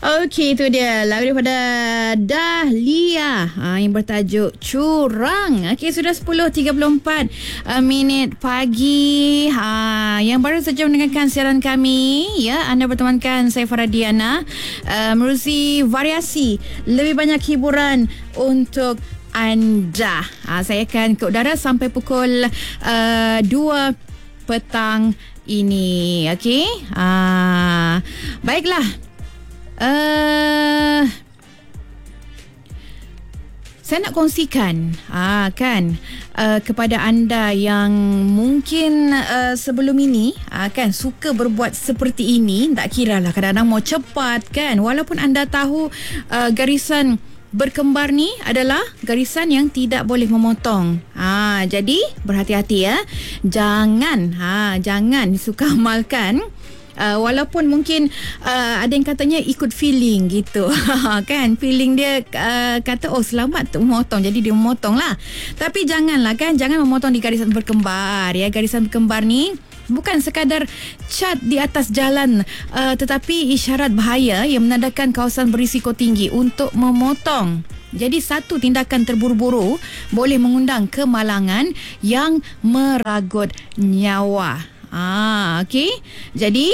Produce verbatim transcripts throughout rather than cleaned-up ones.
Okey, itu dia lagu daripada Dahlia ha, yang bertajuk Curang. Okey, sudah sepuluh tiga puluh empat uh, minit pagi. Ha, yang baru saja mendengarkan siaran kami, ya, anda bertemankan saya Faradiana uh, menerusi variasi lebih banyak hiburan untuk anda. Ha, saya akan ke udara sampai pukul uh, dua petang ini. Okey. Ha, baiklah. Uh, saya nak kongsikan ah, kan uh, kepada anda yang mungkin uh, sebelum ini ah, kan suka berbuat seperti ini. Tak kira lah, kadang-kadang mau cepat kan, walaupun anda tahu uh, garisan berkembar ni adalah garisan yang tidak boleh memotong. Ha, jadi berhati-hati ya. Jangan ha, jangan suka amalkan. Uh, walaupun mungkin uh, ada yang katanya ikut feeling gitu kan, feeling dia uh, kata oh selamat tu memotong, jadi dia memotong lah. Tapi janganlah kan, jangan memotong di garisan berkembar ya. Garisan berkembar ni bukan sekadar cat di atas jalan, uh, tetapi isyarat bahaya yang menandakan kawasan berisiko tinggi untuk memotong. Jadi satu tindakan terburu-buru boleh mengundang kemalangan yang meragut nyawa. Ah, okey. Jadi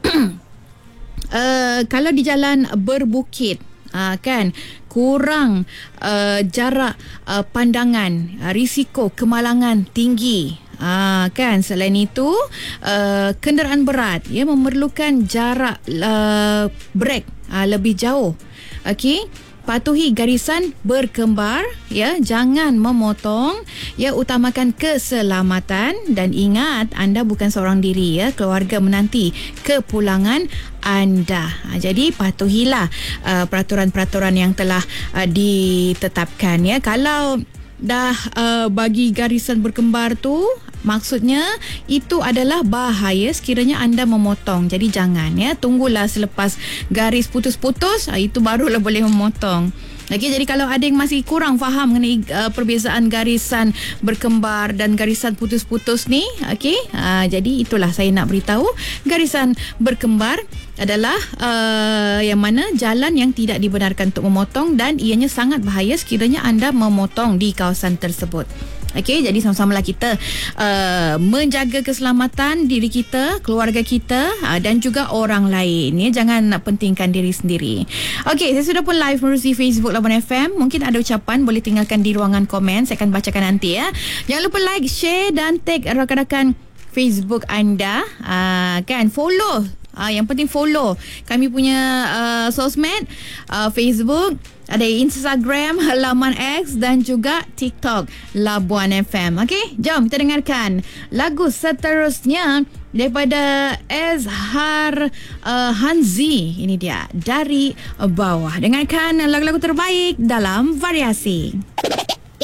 uh, kalau di jalan berbukit, uh, kan, kurang uh, jarak uh, pandangan, uh, risiko kemalangan tinggi. Ah, kan, selain itu uh, kenderaan berat ya memerlukan jarak uh, brek uh, lebih jauh. Okey. Patuhi garisan berkembar ya, jangan memotong ya, utamakan keselamatan dan ingat anda bukan seorang diri ya, keluarga menanti kepulangan anda. Ha, jadi patuhilah uh, peraturan-peraturan yang telah uh, ditetapkan ya. Kalau dah uh, bagi garisan berkembar tu, maksudnya itu adalah bahaya sekiranya anda memotong. Jadi jangan ya, tunggulah selepas garis putus-putus, uh, itu barulah boleh memotong. Okey, jadi kalau ada yang masih kurang faham mengenai uh, perbezaan garisan berkembar dan garisan putus-putus ni, okey, uh, jadi itulah saya nak beritahu. Garisan berkembar adalah uh, yang mana jalan yang tidak dibenarkan untuk memotong dan ianya sangat bahaya sekiranya anda memotong di kawasan tersebut. Okey, jadi sama-samalah kita uh, menjaga keselamatan diri kita, keluarga kita uh, dan juga orang lain ya. Jangan nak pentingkan diri sendiri. Okey, saya sudah pun live melalui Facebook Labuan F M. Mungkin ada ucapan boleh tinggalkan di ruangan komen, saya akan bacakan nanti ya. Jangan lupa like, share dan tag rakan-rakan Facebook anda. Uh, kan, follow. Uh, yang penting follow kami punya uh, sosmed, uh, Facebook, ada Instagram Laman X dan juga TikTok Labuan F M. Okey, jom kita dengarkan lagu seterusnya daripada Ezhar uh, Hanzi. Ini dia, Dari Bawah. Dengarkan lagu-lagu terbaik dalam variasi.